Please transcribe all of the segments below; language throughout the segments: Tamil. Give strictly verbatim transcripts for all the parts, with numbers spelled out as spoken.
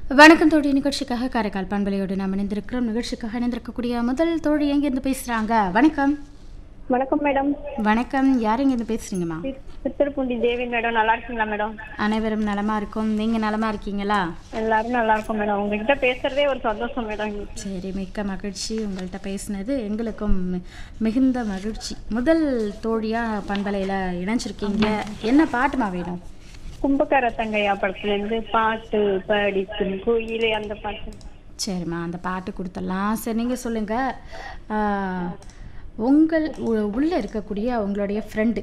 வணக்கம் தோழி. நிகழ்ச்சிக்காக காரைக்கால் பண்பலையோடு நாம் இணைந்திருக்கிறோம். நிகழ்ச்சிக்காக இணைந்திருக்கக்கூடிய முதல் தோழி எங்கேருந்து பேசுகிறாங்க? வணக்கம். வணக்கம் மேடம். வணக்கம். யார் எங்கேருந்து பேசுகிறீங்கம்மா? சித்திரப்பூண்டி தேவி மேடம். நல்லா இருக்கீங்களா மேடம்? அனைவரும் நலமா இருக்கும். நீங்கள் நலமா இருக்கீங்களா? எல்லாரும் நல்லா இருக்கும் மேடம். உங்ககிட்ட பேசுறதே ஒரு சந்தோஷம் மேடம். சரி, மிக்க மகிழ்ச்சி. உங்கள்கிட்ட பேசினது எங்களுக்கும் மிகுந்த மகிழ்ச்சி. முதல் தோழியாக பண்பலையில் இணைஞ்சிருக்கீங்க. என்ன பாட்டுமா வேணும்? கும்பக்கார தங்கையா படத்துல இருந்து பாட்டு படிக்கும் கோயிலே அந்த பாட்டு. சரிம்மா, அந்த பாட்டு கொடுத்துடலாம். சரி, நீங்கள் சொல்லுங்கள். உங்கள் உள்ளே இருக்கக்கூடிய உங்களுடைய ஃப்ரெண்டு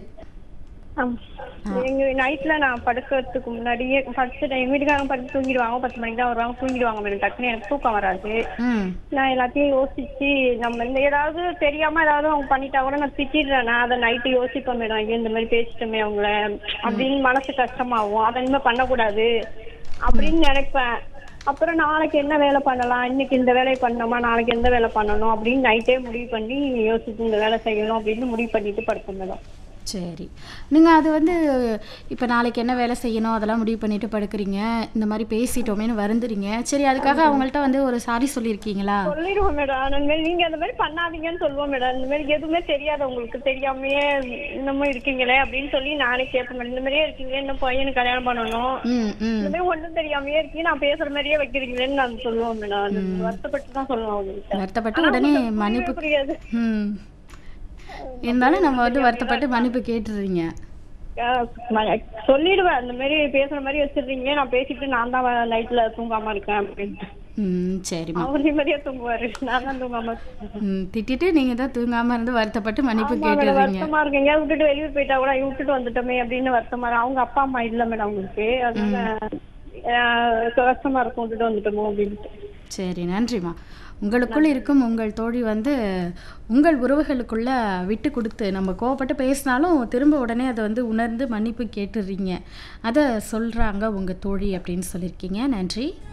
எங்க நைட்ல நான் படுக்கிறதுக்கு முன்னாடியே படுத்து எங்க வீட்டுக்காரங்க படுத்து தூங்கிடுவாங்க. பத்து மணிக்கு தான் வருவாங்க. தூங்கிடுவாங்க மேடம். டக்குன்னு எனக்கு தூக்கம் வராது. நான் எல்லாத்தையும் யோசிச்சு நம்ம இந்த ஏதாவது தெரியாம ஏதாவது அவங்க பண்ணிட்டா கூட நான் திட்டிடுறேன். நான் அதை நைட்டு யோசிப்பேன் மேடம். ஐயோ இந்த மாதிரி பேசிட்டோமே அவங்கள அப்படின்னு மனசு கஷ்டமாகும். அதை இனிமே பண்ணக்கூடாது அப்படின்னு நினைப்பேன். அப்புறம் நாளைக்கு என்ன வேலை பண்ணலாம், இன்னைக்கு இந்த வேலையை பண்ணோமா, நாளைக்கு எந்த வேலை பண்ணணும் அப்படின்னு நைட்டே முடிவு பண்ணி யோசிச்சு இந்த வேலை செய்யணும் அப்படின்னு முடிவு பண்ணிட்டு படுப்பேன் மேடம். சரி, நீங்கள் அது வந்து இப்போ நாளைக்கு என்ன வேலை செய்யணும் அதெல்லாம் முடிவு பண்ணிட்டு படுக்கிறீங்க. இந்த மாதிரி பேசிட்டோமேனு வருந்துறீங்க. சரி, அதுக்காக அவங்கள்ட்ட வந்து ஒரு சாரி சொல்லியிருக்கீங்களா? சொல்லிடுவோம் மேடம். அந்த மாதிரி நீங்க அந்த மாதிரி பண்ணாதீங்கன்னு சொல்லுவோம் மேடம். இந்த மாதிரி எதுவுமே தெரியாது உங்களுக்கு, தெரியாமையே இன்னமும் இருக்கீங்களே அப்படின்னு சொல்லி நானே கேட்பேன் மேடம். இந்த மாதிரியே இருக்கீங்க, இன்னும் பையனுக்கு கல்யாணம் பண்ணணும், இந்த மாதிரி ஒன்றும் தெரியாமையே இருக்கீங்க, நான் பேசுற மாதிரியே வைக்கிறீங்களேன்னு நான் சொல்லுவோம் மேடம். வருத்தப்பட்டு தான் சொல்லுவோம் அவங்ககிட்ட. வருத்தப்பட்டு உடனே மன்னிப்பு புரியாது. ம் இருந்தாலும் நம்ம வந்து வருத்தப்பட்டு மன்னிப்பு கேட்டுறீங்க. சொல்லிடுவேன் இந்த மாதிரி பேசுற மாதிரி வச்சிருக்கீங்க, நான் பேசிட்டு நான் தான் நைட்ல தூங்காம இருக்கேன் அப்படின்ட்டு. ம் சரிம்மா. அவர் நிம்மதியா தூங்குவாரு, நான் தான் தூங்காம ம் திட்டிட்டு நீங்க தான் தூங்காம இருந்து வருத்தப்பட்டு மன்னிப்பு கேட்டுறீங்க. வருத்தமா இருக்கு. எங்கேயாவது விட்டுட்டு வெளியூர் போயிட்டா கூட விட்டுட்டு வந்துட்டோமே அப்படின்னு வருத்தமா இருக்கு. அவங்க அப்பா அம்மா இல்ல மேடம் அவங்களுக்கு, அதனால கஷ்டமா இருக்கும் விட்டுட்டு வந்துட்டோமோ அப்படின்ட்டு. சரி, நன்றிம்மா. உங்களுக்குள் இருக்கும் உங்கள் தோழி வந்து உங்கள் உறவுகளுக்குள்ள விட்டு கொடுத்து நம்ம கோவப்பட்டு பேசினாலும் திரும்ப உடனே அதை வந்து உணர்ந்து மன்னிப்பு கேட்டுடுறீங்க. அதை சொல்கிறாங்க உங்கள் தோழி அப்படின்னு சொல்லியிருக்கீங்க. நன்றி.